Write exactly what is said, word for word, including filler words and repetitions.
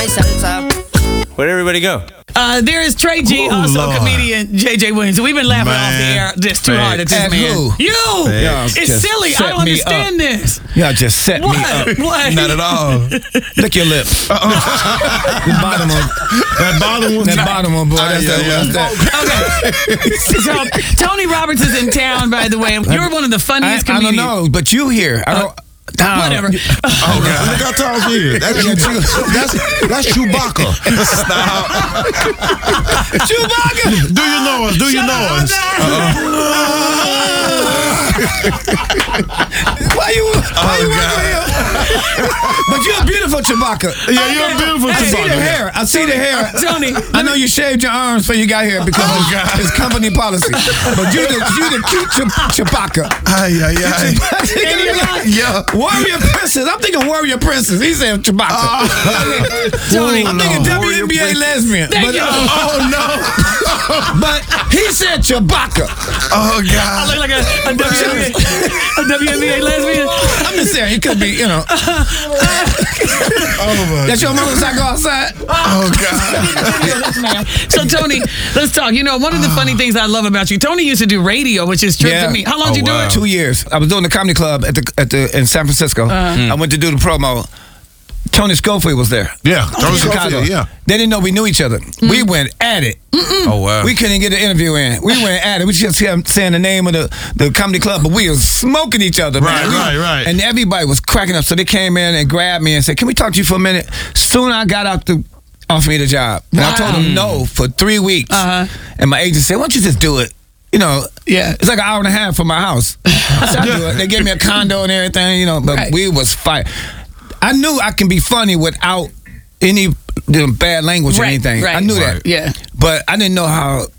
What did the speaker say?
my salsa. Where'd everybody go? Uh, there is Trey G, Ooh, also Lord. comedian J J Williams. We've been laughing Man. off the air just too Man. hard at this At man. who? You! Y'all It's just silly. I set don't me understand up. this. Y'all just set What? me up. What? Not at all. Lick your lips. Uh-uh. the bottom one. That bottom one. That bottom one, boy. That's yeah, that. yeah. That's that. Okay. So, Tony Roberts is in town, by the way. You're one of the I, funniest I don't comedians. know, but you here. I don't. Uh, whatever. Oh, God. Look how tall she is. That's, that's, that's Chewbacca. Stop. Chewbacca. Do you know us? Do you know us? Why you? Why Oh, you God. working here? But you're a beautiful Chewbacca. Yeah, you're a beautiful I see Chewbacca. the hair. I see the hair. Tony, I know you shaved your arms before you got here because Oh, it's, God. it's company policy. But you the you the cute Chew- Chewbacca. Ay, ay, ay. Yeah. Warrior Princess. I'm thinking Warrior Princess. He said Chewbacca. Tony. I'm thinking W N B A lesbian. Thank But, you. Oh, no. but he said Chewbacca. Oh, I God. look like a, a, W N B A, a W N B A lesbian. I'm just saying, he could be, you know. Oh, my That's your motorcycle outside? Oh, God. So, Tony, let's talk. You know, one of the funny things I love about you, Tony used to do radio, which is true Yeah. to me. How long Oh, did you wow. do it? Two years. I was doing the comedy club at the at the in San Francisco. I went to do the promo. Tony Schofield was there. Yeah. From Tony Chicago. Schofield, yeah. They didn't know we knew each other. We went at it. Oh, wow. We couldn't get an interview in. We went at it. We just kept saying the name of the, the comedy club, but we was smoking each other, man. Right, We- right, right. And everybody was cracking up. So they came in and grabbed me and said, "Can we talk to you for a minute?" Soon I got out to offer me the job. And I told them no for three weeks. Uh-huh. And my agent said, "Why don't you just do it?" You know, Yeah. it's like an hour and a half from my house. I said, "I'll do it." They gave me a condo and everything, you know, but Right. we was fight. I knew I can be funny without any you know, bad language or Right, anything. right. I knew Right. that. Yeah. But I didn't know how